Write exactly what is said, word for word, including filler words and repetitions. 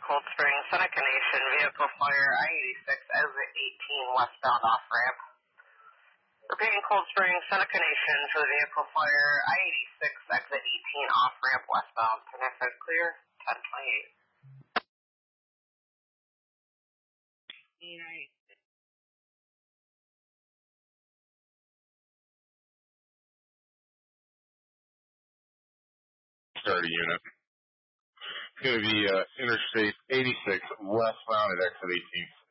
Cold Spring, Seneca Nation, vehicle fire I eighty-six, exit eighteen, westbound off-ramp. Repeating Cold Spring, Seneca Nation for the vehicle fire I eighty-six, exit eighteen, off-ramp, westbound. Connected clear, ten twenty-eight. Right. Start a unit. It's going to be uh, Interstate eighty-six, westbound at exit eighteen.